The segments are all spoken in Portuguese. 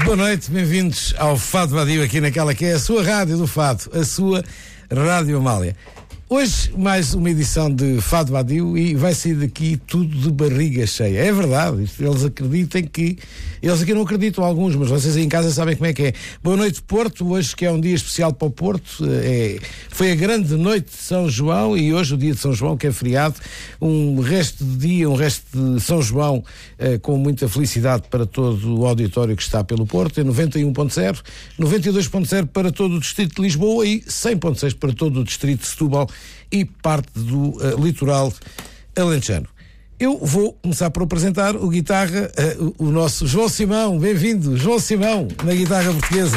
Boa noite, bem-vindos ao Fado Vadio, aqui naquela que é a sua rádio do Fado, a sua Rádio Amália. Hoje mais uma edição de Fado Vadio e vai sair daqui tudo de barriga cheia. É verdade, eles acreditem que... Eles aqui não acreditam alguns, mas vocês aí em casa sabem como é que é. Boa noite, Porto, hoje que é um dia especial para o Porto. Foi a grande noite de São João e hoje o dia de São João, que é feriado. Um resto de dia, um resto de São João com muita felicidade para todo o auditório que está pelo Porto. É 91.0, 92.0 para todo o distrito de Lisboa e 100.6 para todo o distrito de Setúbal e parte do litoral alentejano. Eu vou começar por apresentar o guitarra, o nosso João Simão. Bem-vindo, João Simão, na guitarra portuguesa.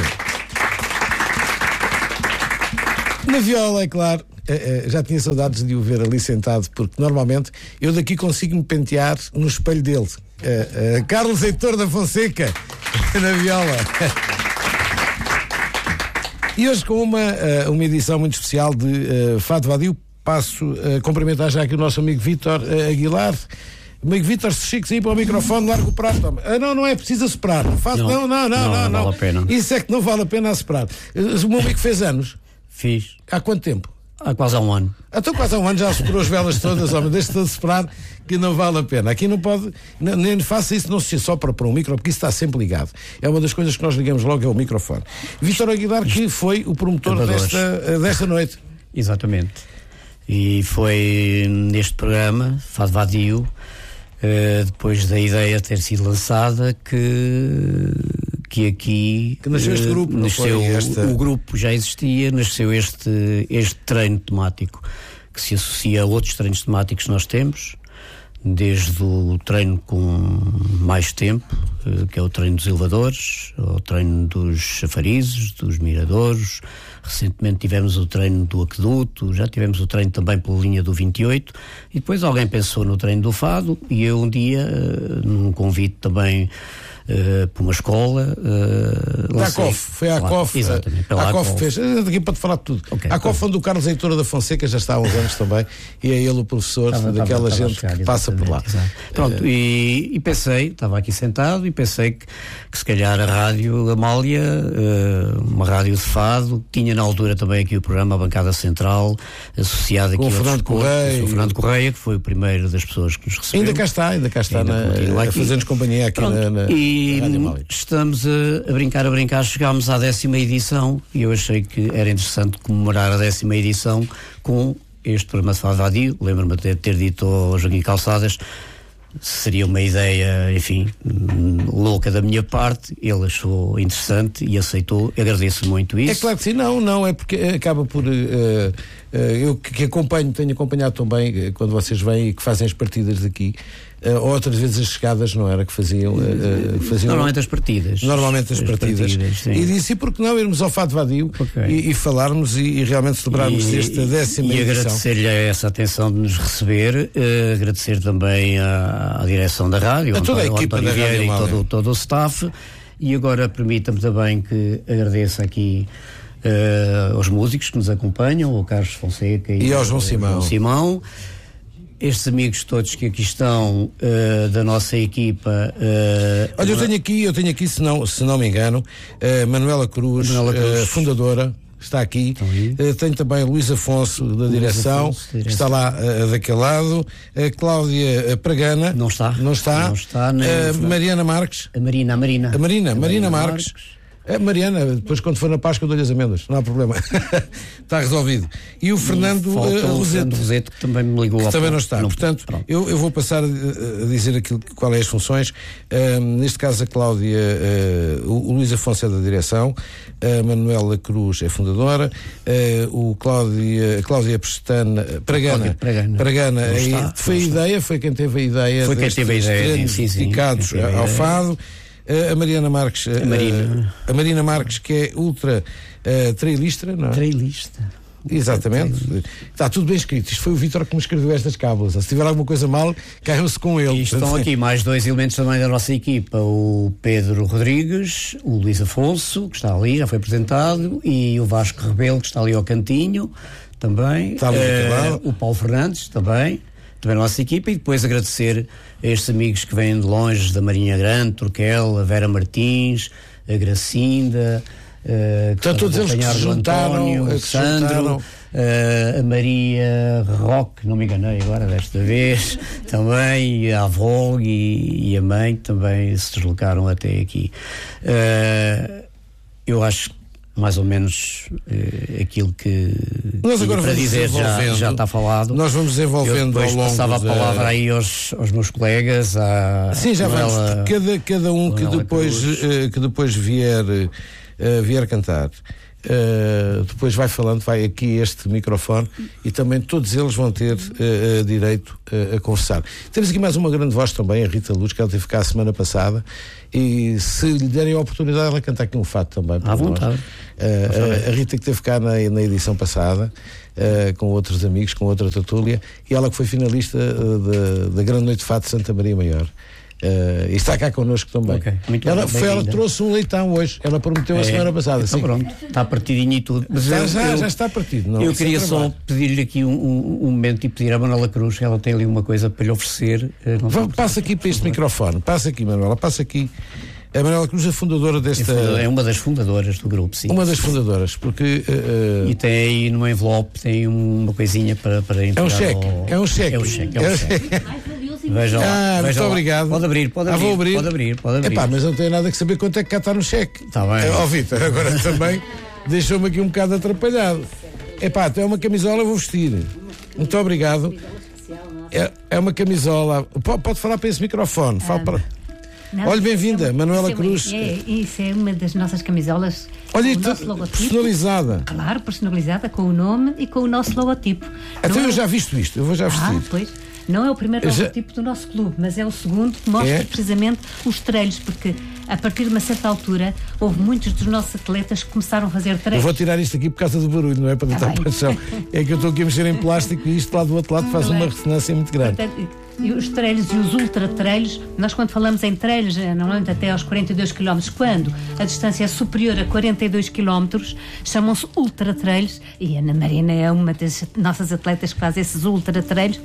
Na viola, é claro, já tinha saudades de o ver ali sentado, porque normalmente eu daqui consigo me pentear no espelho dele. Carlos Heitor da Fonseca, na viola. E hoje com uma edição muito especial de Fado Vadio, passo a cumprimentar já aqui o nosso amigo Vítor Aguilar. Amigo Vítor, se chiques aí para o microfone, larga o prato. Não é preciso soprar. Não vale a pena. Isso é que não vale a pena soprar. O meu amigo fez anos. Fiz. Há quanto tempo? Há quase há um ano. Então quase há um ano já soprou as velas todas, homem, deixa-te de soprar que não vale a pena. Aqui não pode, nem faça isso, não se sopra para um micro, porque isso está sempre ligado. É uma das coisas que nós ligamos logo, é o microfone. Vítor Aguilar, que foi o promotor desta noite. Exatamente. E foi neste programa, Fado Vadio, depois da ideia ter sido lançada, que aqui nasceu este grupo, o grupo já existia, nasceu este treino temático que se associa a outros treinos temáticos que nós temos, desde o treino com mais tempo, que é o treino dos elevadores, o treino dos chafarizes, dos miradores. Recentemente tivemos o treino do aqueduto, já tivemos o treino também pela linha do 28, e depois alguém pensou no treino do fado, e eu um dia, num convite também para uma escola, foi a ACOF. Exatamente, a ACOF fez, daqui para te falar de tudo. Okay, a ACOF, onde o Carlos Heitor da Fonseca já está há uns anos também, e é ele o professor daquela gente que passa por lá. Pronto, e pensei, estava aqui sentado e pensei que se calhar a Rádio Amália, uma rádio de fado, tinha na altura também aqui o programa A Bancada Central, associado aqui com o Fernando Correia. O Fernando Correia, que foi o primeiro das pessoas que nos recebeu. Ainda cá está a fazer-nos companhia aqui. Pronto, na estamos a brincar, chegámos à 10ª edição e eu achei que era interessante comemorar a 10ª edição com este programa de Fado Vadio. Lembro-me de ter dito ao Joaquim Calçadas, seria uma ideia, enfim, louca da minha parte. Ele achou interessante e aceitou. Agradeço muito isso. É claro que sim, não é porque acaba por eu que acompanho, tenho acompanhado também quando vocês vêm e que fazem as partidas daqui, outras vezes as chegadas, não era que faziam normalmente as partidas. E disse, e por que não irmos ao Fado Vadio e falarmos e realmente celebrarmos esta 10ª edição. E agradecer-lhe essa atenção de nos receber, agradecer também à direção da rádio, a toda a equipa da rádio e todo o staff. E agora permita-me também que agradeça aqui aos músicos que nos acompanham, o Carlos Fonseca e ao João Simão. Estes amigos todos que aqui estão da nossa equipa. Olha, eu tenho aqui, se não me engano, Manuela Cruz, fundadora, está aqui. Tenho também Luís Afonso da direção, que está lá daquele lado. Cláudia Pragana. Não está. Mariana Marques. A Marina Marques. Mariana, depois quando for na Páscoa dou-lhe as amêndoas, não há problema. Está resolvido. E o Fernando Roseto, que também me ligou. Que também não está. Portanto, eu vou passar a dizer qual é as funções. Neste caso a Cláudia, o Luís Afonso é da direção, a Manuela Cruz é fundadora, Cláudia Pragana foi a ideia, foi quem teve a ideia. Foi quem teve a ideia, dedicados ao fado. A Mariana Marques, a Marina Marques, que é ultra trailista, não é? Trailista. Exatamente. Está tudo bem escrito. Isto foi o Vítor que me escreveu estas cábulas. Se tiver alguma coisa mal, caiam-se com ele. E estão aqui mais dois elementos também da nossa equipa: o Pedro Rodrigues, o Luís Afonso, que está ali, já foi apresentado, e o Vasco Rebelo, que está ali ao cantinho, também. Está ali o Paulo Fernandes, também a nossa equipa. E depois agradecer a estes amigos que vêm de longe, da Marinha Grande, Turquel, a Vera Martins, a Gracinda, então todos eles que se juntaram, o Sandro, a Maria Roque, não me enganei agora desta vez, também a avó e a mãe também se deslocaram até aqui. Eu acho que mais ou menos aquilo que nós agora para dizer já está falado. Nós vamos desenvolvendo ao longo. Passava a palavra aí aos meus colegas. Sim, já vamos. Cada um que depois vier cantar. Depois vai falando, vai aqui este microfone e também todos eles vão ter direito a conversar. Temos aqui mais uma grande voz também, a Rita Luz, que ela teve que ficar a semana passada, e se lhe derem a oportunidade ela cantar aqui um fado também à vontade. A Rita que teve cá na edição passada, com outros amigos, com outra tertúlia, e ela que foi finalista da Grande Noite de Fado de Santa Maria Maior. E está cá connosco também. Okay. Ela trouxe um leitão hoje. Ela prometeu a semana passada. Então pronto, está partidinho e tudo. Mas já está partido. Não, eu queria só pedir-lhe aqui um momento e pedir à Manuela Cruz, ela tem ali uma coisa para lhe oferecer. Passa aqui para este microfone. Passa aqui, Manuela. Passa aqui. A Manuela Cruz é fundadora desta... É uma das fundadoras do grupo, sim. Uma das fundadoras, porque... E tem aí no envelope, tem uma coisinha para entregar. É um cheque. Veja lá. Muito obrigado. Pode abrir. Vou abrir. Pode abrir. Epá, mas não tem nada que saber quanto é que cá está no cheque. Está bem. Vitor, agora também deixou-me aqui um bocado atrapalhado. Epá, então é uma camisola, eu vou vestir. Muito obrigado. É uma camisola. Pode falar para esse microfone. Fala para... Olha, bem-vinda, Manuela Cruz. Isso é uma das nossas camisolas. Olha, personalizada. Claro, personalizada, com o nome e com o nosso logotipo. Então eu já visto isto, eu vou já vestir. Pois. Não é o primeiro logotipo do nosso clube, mas é o segundo que mostra precisamente os treinos, porque a partir de uma certa altura houve muitos dos nossos atletas que começaram a fazer treinos. Eu vou tirar isto aqui por causa do barulho, não é para deitar para o chão. É que eu estou aqui a mexer em plástico e isto lá do outro lado faz uma ressonância muito grande. Portanto, e os treinos e os ultra-treinos, nós quando falamos em treinos, normalmente até aos 42 km, quando a distância é superior a 42 km, chamam-se ultra-treinos, e a Ana Marina é uma das nossas atletas que faz esses ultra-treinos.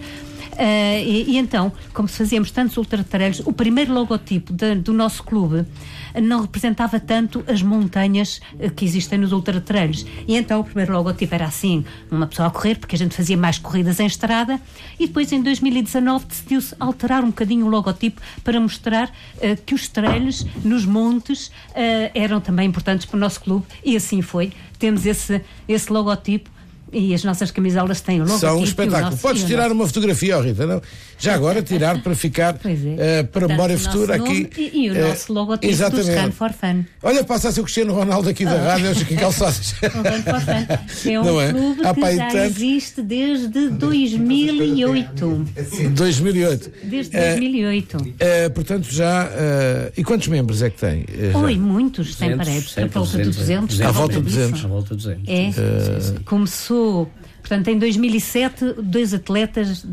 E então, como se fazíamos tantos ultra-treinos, o primeiro logotipo do nosso clube não representava tanto as montanhas que existem nos ultra-treinos. E então o primeiro logotipo era assim, uma pessoa a correr, porque a gente fazia mais corridas em estrada, e depois em 2019 decidiu-se alterar um bocadinho o logotipo para mostrar que os treinos nos montes eram também importantes para o nosso clube, e assim foi. Temos esse logotipo. E as nossas camisolas têm o logotipo. São um espetáculo. Podes tirar uma fotografia, Rita, não? Já agora tirar para ficar para memória futura aqui. E o nosso logotipo do Run for Fun. Olha, passa a ser o Cristiano Ronaldo aqui da rádio, hoje aqui calçados. O Run for Fun é um clube que já existe desde 2008. 2008. Desde 2008. Portanto, já... e quantos membros é que tem? Oi, muitos, sem paredes. À volta de 200. À volta de 200. Começou. Portanto, em 2007, dois atletas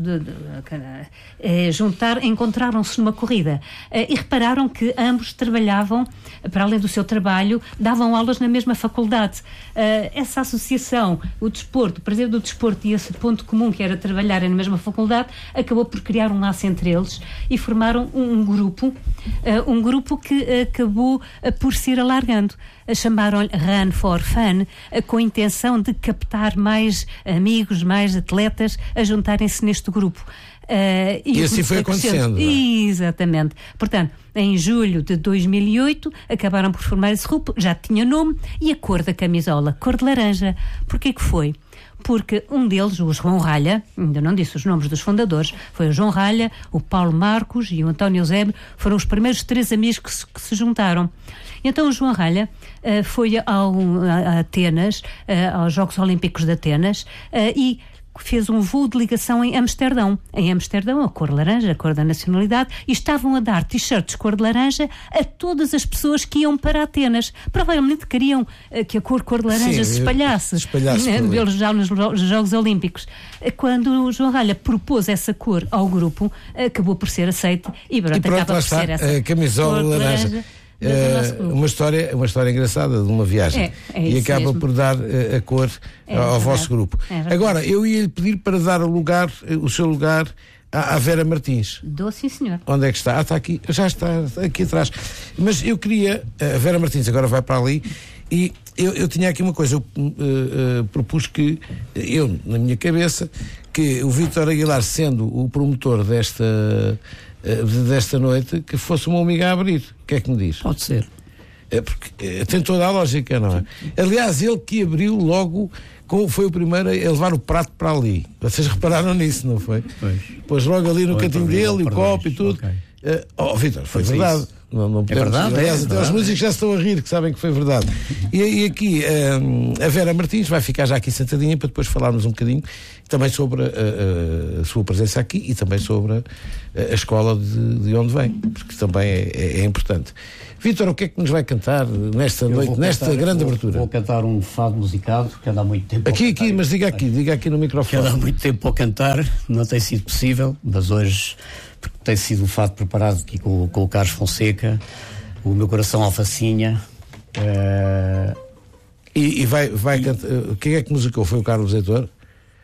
encontraram-se numa corrida e repararam que ambos trabalhavam, para além do seu trabalho, davam aulas na mesma faculdade. Essa associação, o desporto, o prazer do desporto e esse ponto comum que era trabalharem na mesma faculdade, acabou por criar um laço entre eles e formaram um grupo que acabou por se ir alargando. Chamaram-lhe Run for Fun, com a intenção de captar mais amigos, mais atletas a juntarem-se neste grupo. E assim foi acontecendo. Exatamente. Portanto, em julho de 2008 acabaram por formar esse grupo, já tinha nome, e a cor da camisola, cor de laranja. Porquê que foi? Porque um deles, o João Ralha, ainda não disse os nomes dos fundadores, foi o João Ralha, o Paulo Marcos e o António Eusébio, foram os primeiros 3 amigos que se juntaram. Então o João Ralha foi a Atenas, aos Jogos Olímpicos de Atenas, e fez um voo de ligação em Amsterdão. Em Amsterdão, a cor laranja, a cor da nacionalidade, e estavam a dar t-shirts cor de laranja a todas as pessoas que iam para Atenas. Provavelmente queriam que a cor de laranja se espalhasse deles já nos Jogos Olímpicos. Quando o João Ralha propôs essa cor ao grupo, acabou por ser aceite e pronto, acaba por ser essa a camisola laranja. Uma história engraçada de uma viagem e acaba mesmo por dar a cor ao vosso grupo. Agora, eu ia lhe pedir para dar o seu lugar à Vera Martins. Dou, sim, senhor. Onde é que está? Está aqui, já está aqui atrás. Mas eu queria, a Vera Martins agora vai para ali, e eu tinha aqui uma coisa, eu propus que, na minha cabeça, que o Vítor Aguilar, sendo o promotor desta noite, que fosse uma amiga a abrir. O que é que me diz? Pode ser. Porque tem toda a lógica, não é? Aliás, ele que abriu logo, foi o primeiro a levar o prato para ali. Vocês repararam nisso, não foi? Pois logo ali no cantinho dele, o copo e tudo. Okay. Vítor, foi verdade. Não podemos, é verdade, aliás, até os músicos já estão a rir, que sabem que foi verdade. E aqui a Vera Martins vai ficar já aqui sentadinha para depois falarmos um bocadinho também sobre a sua presença aqui e também sobre a escola de onde vem, porque também é importante. Vítor, o que é que nos vai cantar nesta noite, nesta grande abertura? Vou cantar um fado musicado, que anda há muito tempo aqui, mas diga aqui no microfone. Que anda há muito tempo a cantar, não tem sido possível, mas hoje, porque tem sido um fado preparado aqui com o Carlos Fonseca, o Meu Coração Alfacinha. E vai cantar. Quem é que musicou? Foi o Carlos Heitor?